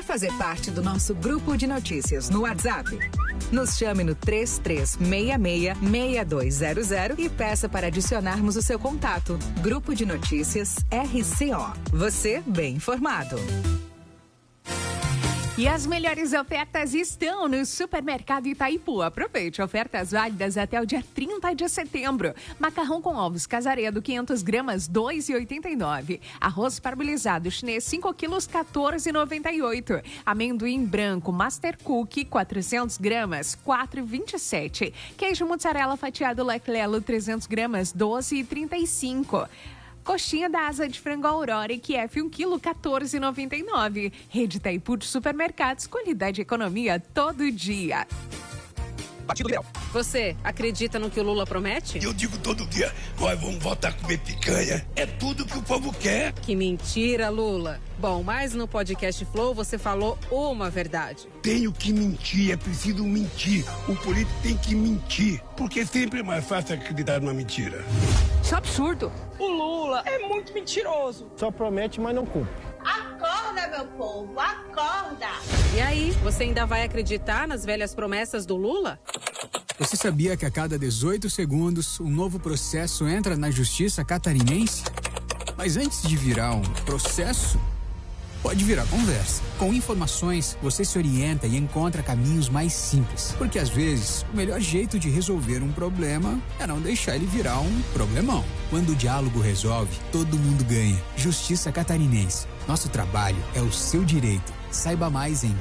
fazer parte do nosso grupo de notícias no WhatsApp? Nos chame no 3366-6200 e peça para adicionarmos o seu contato. Grupo de Notícias RCO. Você bem informado. E as melhores ofertas estão no Supermercado Itaipu. Aproveite ofertas válidas até o dia 30 de setembro. Macarrão com ovos Casaredo, 500 gramas, R$ 2,89. Arroz parbolizado chinês, 5 quilos, R$ 14,98. Amendoim branco Master Cookie, 400 gramas, R$ 4,27. Queijo mussarela fatiado Leclelo, 300 gramas, R$ 12,35. Coxinha da asa de frango Aurora e QF 1 kg, R$ 14,99. Rede Itaipu de supermercados, qualidade e economia todo dia. Partido Liberal. Você acredita no que o Lula promete? Eu digo todo dia, nós vamos voltar a comer picanha. É tudo que o povo quer. Que mentira, Lula. Bom, mas no podcast Flow você falou uma verdade. Tenho que mentir, é preciso mentir. O político tem que mentir, porque sempre é mais fácil acreditar numa mentira. Isso é absurdo. O Lula é muito mentiroso. Só promete, mas não cumpre. Acorda, meu povo, acorda! E aí, você ainda vai acreditar nas velhas promessas do Lula? Você sabia que a cada 18 segundos um novo processo entra na justiça catarinense? Mas antes de virar um processo, pode virar conversa. Com informações, você se orienta e encontra caminhos mais simples. Porque às vezes, o melhor jeito de resolver um problema é não deixar ele virar um problemão. Quando o diálogo resolve, todo mundo ganha. Justiça Catarinense. Nosso trabalho é o seu direito. Saiba mais em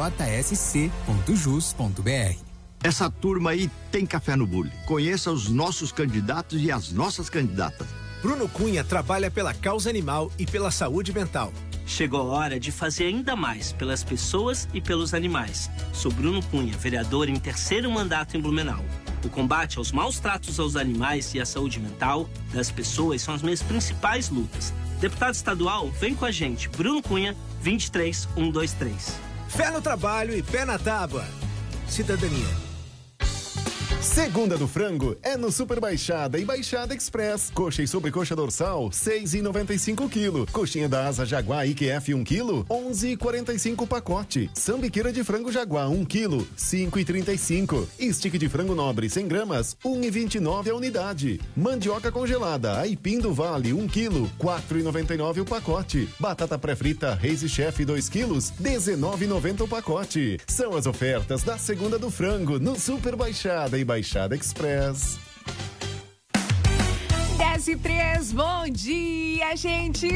tjsc.jus.br. Essa turma aí tem café no bule. Conheça os nossos candidatos e as nossas candidatas. Bruno Cunha trabalha pela causa animal e pela saúde mental. Chegou a hora de fazer ainda mais pelas pessoas e pelos animais. Sou Bruno Cunha, vereador em 3º mandato em Blumenau. O combate aos maus tratos aos animais e a saúde mental das pessoas são as minhas principais lutas. Deputado estadual, vem com a gente. Bruno Cunha, 23123. Fé no trabalho e pé na tábua. Cidadania. Segunda do frango é no Super Baixada e Baixada Express. Coxa e sobrecoxa dorsal, 6,95 kg. Coxinha da asa Jaguar IQF 1 kg, 11,45 pacote. Sambiqueira de frango Jaguar 1 kg, 5,35. Stick de frango nobre 100 gramas, 1,29 a unidade. Mandioca congelada Aipim do Vale 1 kg, 4,99 o pacote. Batata pré-frita Reis e Chef 2 kg, 19,90 o pacote. São as ofertas da Segunda do frango no Super Baixada e Baixada Express. 10h03, bom dia, gente!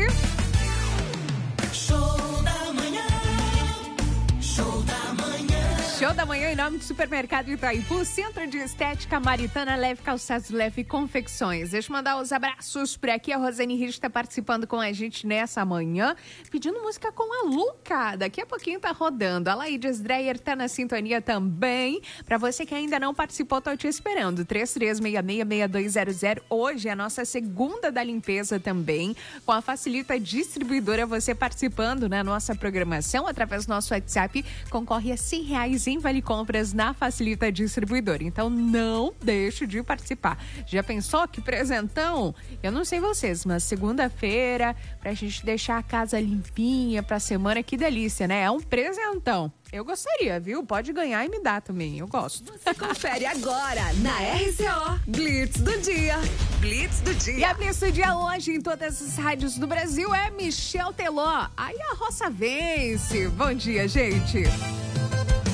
Show da manhã, show da manhã. Show da manhã em nome do Supermercado Itaipu, Centro de Estética Maritana, Leve Calçados, Leve Confecções. Deixa eu mandar os abraços por aqui. A Rosane Rich está participando com a gente nessa manhã, pedindo música com a Luca. Daqui a pouquinho tá rodando. A Laides Dreyer tá na sintonia também. Para você que ainda não participou, tô te esperando. 3366-6200. Hoje é a nossa segunda da limpeza também. Com a Facilita Distribuidora, você participando na nossa programação através do nosso WhatsApp, concorre a R$100 em Vale Compras na Facilita Distribuidora. Então não deixe de participar. Já pensou que presentão? Eu não sei vocês, mas segunda-feira, pra gente deixar a casa limpinha pra semana, que delícia, né? É um presentão. Eu gostaria, viu? Pode ganhar e me dá também, eu gosto. Você confere agora na RCO Blitz do Dia. Blitz do Dia. E a Blitz do Dia hoje em todas as rádios do Brasil é Michel Teló. Aí a roça vence. Bom dia, gente.